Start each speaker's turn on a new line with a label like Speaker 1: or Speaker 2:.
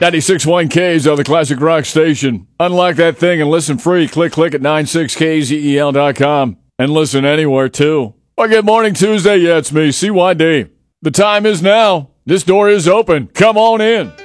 Speaker 1: 96.1 K's on the Classic Rock Station. Unlock that thing and listen free. Click at 96kzel.com. And listen anywhere, too. Well, good morning, Tuesday. Yeah, it's me, CYD. The time is now. This door is open. Come on in.